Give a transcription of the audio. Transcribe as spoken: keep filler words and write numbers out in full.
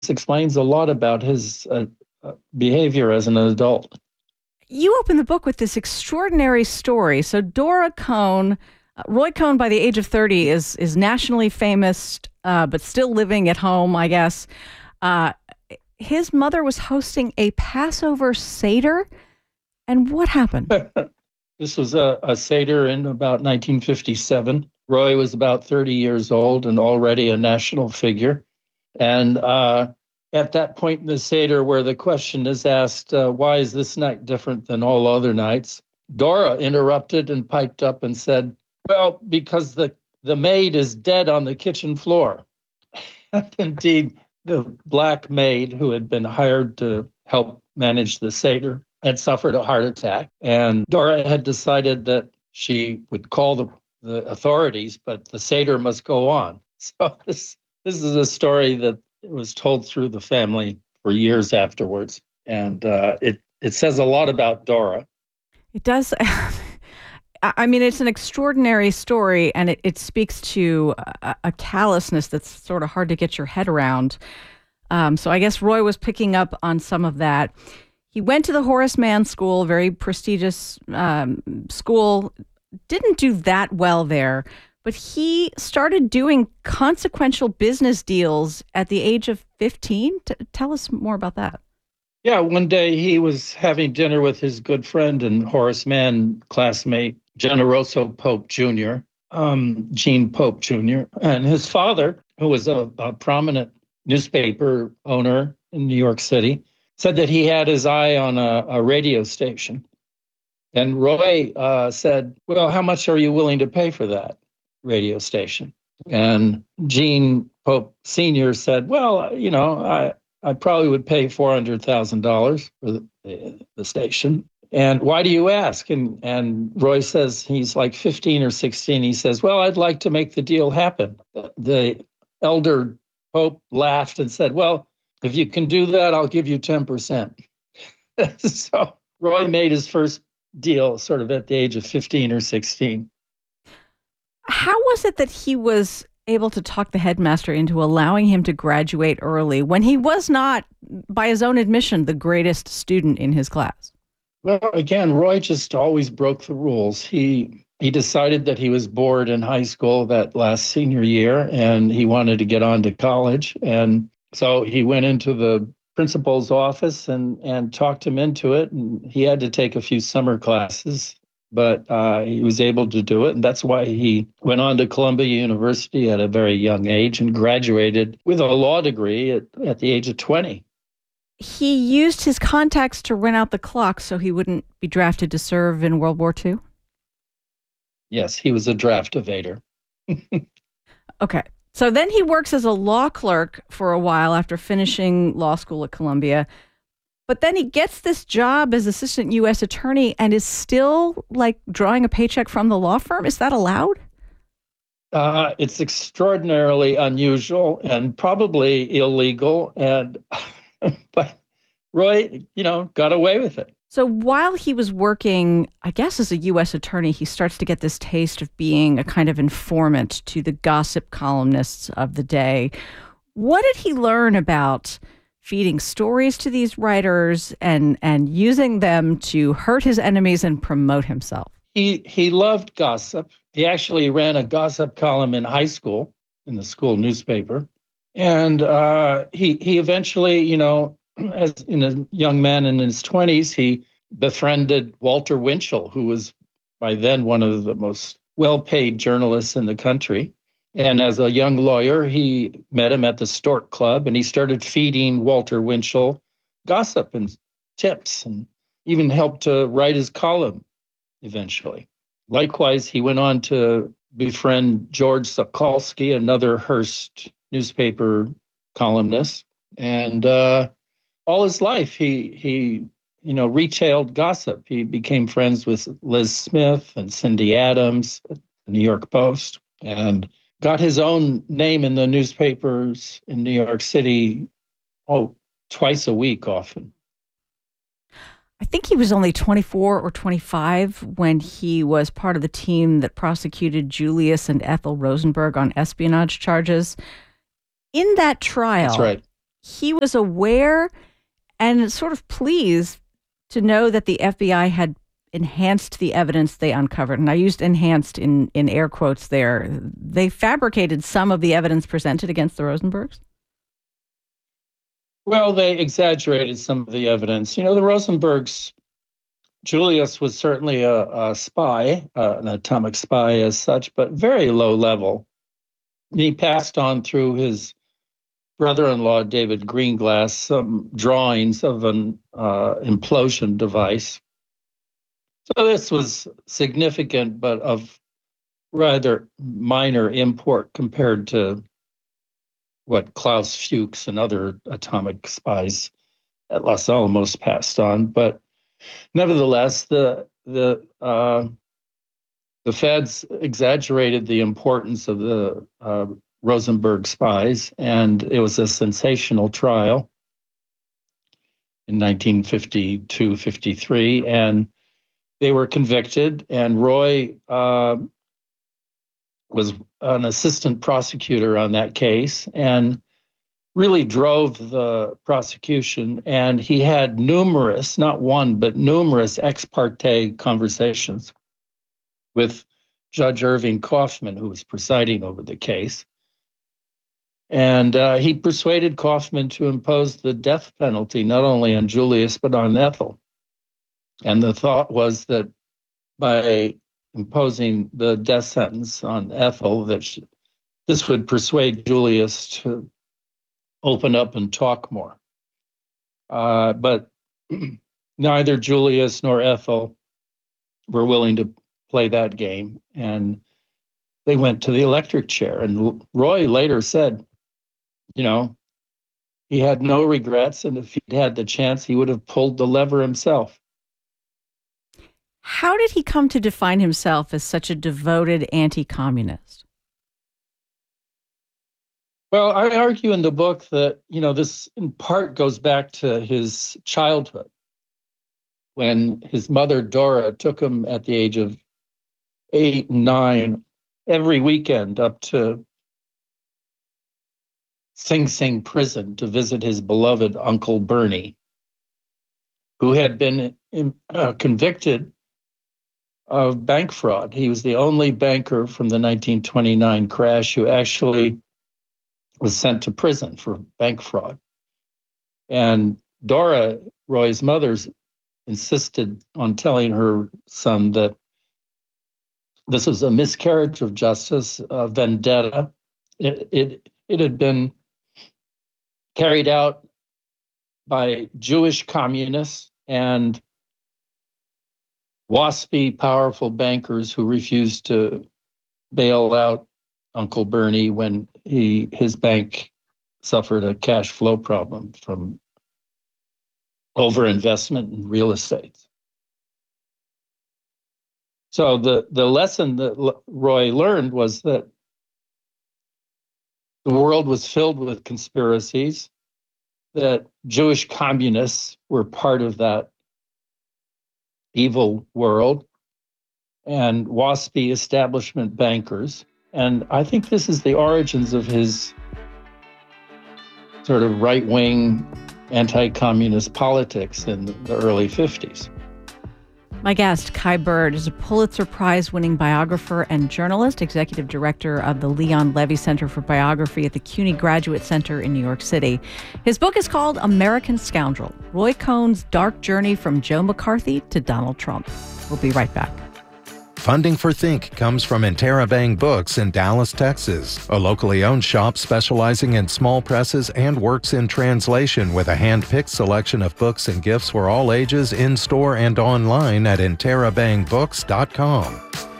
explains a lot about his uh, uh, behavior as an adult. You open the book with this extraordinary story. So Dora Cohn, uh, Roy Cohn, by the age of thirty, is is nationally famous, uh, but still living at home, I guess. Uh, his mother was hosting a Passover Seder, and what happened? This was a, a Seder in about nineteen fifty-seven. Roy was about thirty years old and already a national figure. And uh, at that point in the Seder, where the question is asked, uh, why is this night different than all other nights? Dora interrupted and piped up and said, well, because the, the maid is dead on the kitchen floor. Indeed, the black maid who had been hired to help manage the Seder had suffered a heart attack. And Dora had decided that she would call the, the authorities, but the Seder must go on. So this, this is a story that was told through the family for years afterwards. And uh, it, it says a lot about Dora. It does. I mean, it's an extraordinary story, and it, it speaks to a, a callousness that's sort of hard to get your head around. Um, so I guess Roy was picking up on some of that. He went to the Horace Mann School, very prestigious um, school, didn't do that well there, but he started doing consequential business deals at the age of fifteen. T- tell us more about that. Yeah, one day he was having dinner with his good friend and Horace Mann classmate, Generoso Pope Junior, um, Gene Pope Junior, and his father, who was a, a prominent newspaper owner in New York City, said that he had his eye on a, a radio station. And Roy uh, said, well, how much are you willing to pay for that radio station? And Gene Pope Senior said, well, you know, I, I probably would pay four hundred thousand dollars for the, the station. And why do you ask? And, and Roy says he's like fifteen or sixteen. He says, well, I'd like to make the deal happen. The elder Pope laughed and said, well, if you can do that, I'll give you ten percent. So Roy made his first deal sort of at the age of fifteen or sixteen. How was it that he was able to talk the headmaster into allowing him to graduate early when he was not, by his own admission, the greatest student in his class? Well, again, Roy just always broke the rules. He he decided that he was bored in high school that last senior year and he wanted to get on to college. And so he went into the principal's office and, and talked him into it. And he had to take a few summer classes, but uh, he was able to do it. And that's why he went on to Columbia University at a very young age and graduated with a law degree at, at the age of twenty. He used his contacts to run out the clock so he wouldn't be drafted to serve in World War Two? Yes, he was a draft evader. Okay. So then he works as a law clerk for a while after finishing law school at Columbia. But then he gets this job as assistant U S attorney and is still like drawing a paycheck from the law firm. Is that allowed? Uh, it's extraordinarily unusual and probably illegal. And but Roy, you know, got away with it. So while he was working, I guess, as a U S attorney, he starts to get this taste of being a kind of informant to the gossip columnists of the day. What did he learn about feeding stories to these writers and, and using them to hurt his enemies and promote himself? He he loved gossip. He actually ran a gossip column in high school, in the school newspaper. And uh, he he eventually, you know, as in a young man in his twenties, he befriended Walter Winchell, who was by then one of the most well-paid journalists in the country. And as a young lawyer, he met him at the Stork Club, and he started feeding Walter Winchell gossip and tips, and even helped to write his column eventually. Likewise, he went on to befriend George Sokolsky, another Hearst newspaper columnist, and uh, all his life he he you know retailed gossip. He became friends with Liz Smith and Cindy Adams, the New York Post, and got his own name in the newspapers in New York City, oh, twice a week often. I think he was only twenty-four or twenty-five when he was part of the team that prosecuted Julius and Ethel Rosenberg on espionage charges. In that trial, That's right. he was aware and sort of pleased to know that the F B I had enhanced the evidence they uncovered. And I used enhanced in, in air quotes there. They fabricated some of the evidence presented against the Rosenbergs? Well, they exaggerated some of the evidence. You know, the Rosenbergs, Julius was certainly a, a spy, uh, an atomic spy as such, but very low level. He passed on through his brother-in-law, David Greenglass, some drawings of an uh, implosion device. So this was significant, but of rather minor import compared to what Klaus Fuchs and other atomic spies at Los Alamos passed on. But nevertheless, the the uh, the feds exaggerated the importance of the uh, Rosenberg spies, and it was a sensational trial in nineteen fifty-two fifty-three, and they were convicted. And Roy uh, was an assistant prosecutor on that case and really drove the prosecution. And he had numerous, not one, but numerous ex parte conversations with Judge Irving Kaufman, who was presiding over the case. And uh, he persuaded Kaufman to impose the death penalty, not only on Julius, but on Ethel. And the thought was that by imposing the death sentence on Ethel, that she, this would persuade Julius to open up and talk more. Uh, but neither Julius nor Ethel were willing to play that game, and they went to the electric chair. And Roy later said, you know, he had no regrets, and if he'd had the chance, he would have pulled the lever himself. How did he come to define himself as such a devoted anti-communist? Well, I argue in the book that, you know, this in part goes back to his childhood, when his mother, Dora, took him at the age of eight, nine, every weekend up to Sing Sing prison to visit his beloved Uncle Bernie, who had been uh, convicted of bank fraud. He was the only banker from the nineteen twenty-nine crash who actually was sent to prison for bank fraud. And Dora, Roy's mother, insisted on telling her son that this was a miscarriage of justice, a vendetta. It, it, it had been carried out by Jewish communists and waspy, powerful bankers who refused to bail out Uncle Bernie when he his bank suffered a cash flow problem from overinvestment in real estate. So the, the lesson that Roy learned was that the world was filled with conspiracies, that Jewish communists were part of that evil world, and waspy establishment bankers. And I think this is the origins of his sort of right-wing anti-communist politics in the early fifties. My guest, Kai Bird, is a Pulitzer Prize-winning biographer and journalist, executive director of the Leon Levy Center for Biography at the CUNY Graduate Center in New York City. His book is called American Scoundrel: Roy Cohn's Dark Journey from Joe McCarthy to Donald Trump. We'll be right back. Funding for Think comes from Interabang Books in Dallas, Texas, a locally owned shop specializing in small presses and works in translation with a hand-picked selection of books and gifts for all ages in-store and online at interabang books dot com.